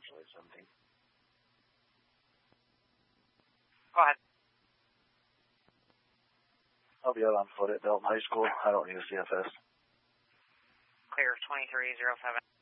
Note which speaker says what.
Speaker 1: Charlie 17.
Speaker 2: Go ahead.
Speaker 1: I'll be out on foot at Belton High School. I don't need a CFS.
Speaker 2: Clear 2307.